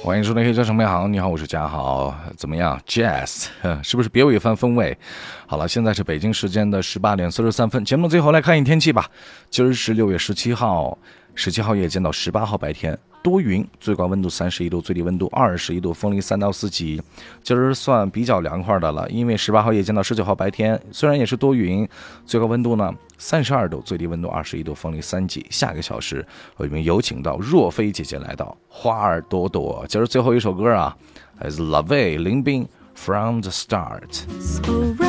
欢迎收听黑车城美行，你好，我是嘉豪，怎么样 ？Jazz 是不是别有一番风味？好了，现在是北京时间的18点43分，节目最后来看一天气吧。今儿是6月17号，17号夜间到18号白天多云，最高温度31度，最低温度21度，风力3到4级。今儿算比较凉快的了，因为18号夜间到19号白天虽然也是多云，最高温度呢32度，最低温度21度，风力3级。下个小时我们有请到若飞姐姐来到花儿朵朵。今儿最后一首歌啊，来自 Lave 林斌 From the Start。